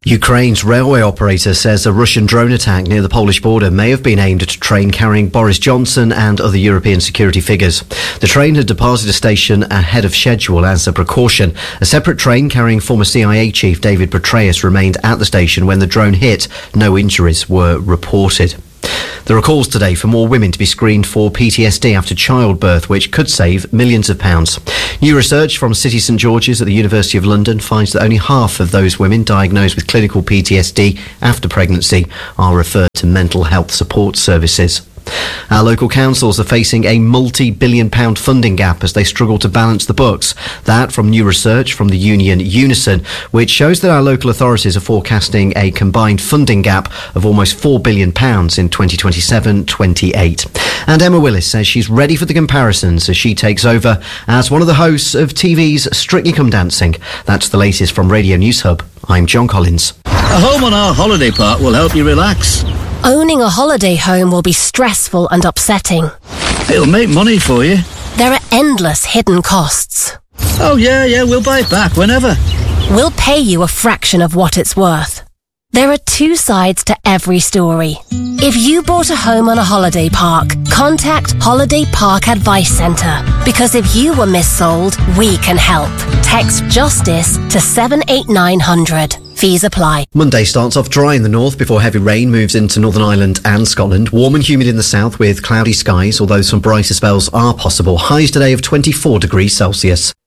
Ukraine's railway operator says a Russian drone attack near the Polish border may have been aimed at a train carrying Boris Johnson and other European security figures. The train had departed a station ahead of schedule as a precaution. A separate train carrying former CIA chief David Petraeus remained at the station when the drone hit. No injuries were reported. There are calls today for more women to be screened for PTSD after childbirth, which could save millions of pounds. New research from City St George's at the University of London finds that only half of those women diagnosed with clinical PTSD after pregnancy are referred to mental health support services. Our local councils are facing a multi-billion-pound funding gap as they struggle to balance the books. That from new research from the union Unison, which shows that our local authorities are forecasting a combined funding gap of almost £4 billion in 2027-28. And Emma Willis says she's ready for the comparisons as she takes over as one of the hosts of TV's Strictly Come Dancing. That's the latest from Radio News Hub. I'm John Collins. A home on our holiday park will help you relax. Owning a holiday home will be stressful and upsetting. It'll make money for you. There are endless hidden costs. Oh, yeah, we'll buy it back whenever. We'll pay you a fraction of what it's worth. There are two sides to every story. If you bought a home on a holiday park, contact Holiday Park Advice Centre. Because if you were missold, we can help. Text JUSTICE to 78900. Fees apply. Monday starts off dry in the north before heavy rain moves into Northern Ireland and Scotland. Warm and humid in the south with cloudy skies, although some brighter spells are possible. Highs today of 24 degrees Celsius.